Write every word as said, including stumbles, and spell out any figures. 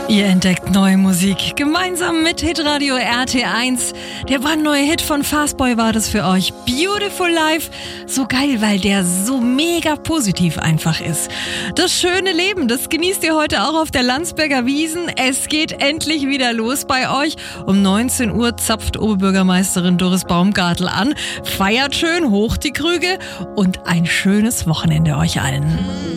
Ihr entdeckt neue Musik gemeinsam mit Hitradio R T eins. Der brandneue Hit von Fastboy war das für euch. Beautiful Life. So geil, weil der so mega positiv einfach ist. Das schöne Leben, das genießt ihr heute auch auf der Landsberger Wiesn. Es geht endlich wieder los bei euch. Um neunzehn Uhr zapft Oberbürgermeisterin Doris Baumgartel an. Feiert schön, hoch die Krüge und ein schönes Wochenende euch allen.